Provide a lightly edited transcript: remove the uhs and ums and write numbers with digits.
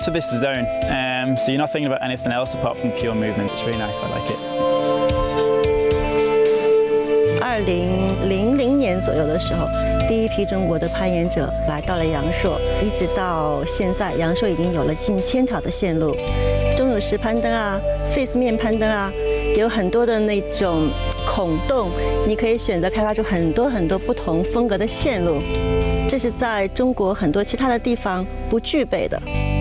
to this zone, so you're not thinking about anything else apart from pure movement. It's really nice. I like it. 2000年左右的时候，第一批中国的攀岩者来到了阳朔，一直到现在，阳朔已经有了近1000条的线路，钟乳石攀登啊、face 面攀登啊，有很多的那种孔洞，你可以选择开发出很多不同风格的线路，这是在中国很多其他的地方不具备的。